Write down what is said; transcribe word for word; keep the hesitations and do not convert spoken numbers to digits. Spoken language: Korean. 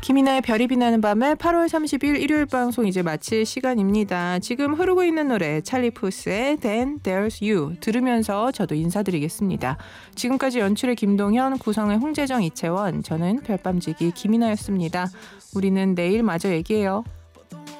김이나의 별이 빛나는 밤에 팔월 삼십일 일요일 방송 이제 마칠 시간입니다. 지금 흐르고 있는 노래 찰리 푸스의 Then There's You 들으면서 저도 인사드리겠습니다. 지금까지 연출의 김동현, 구성의 홍재정, 이채원, 저는 별밤지기 김이나였습니다. 우리는 내일 마저 얘기해요.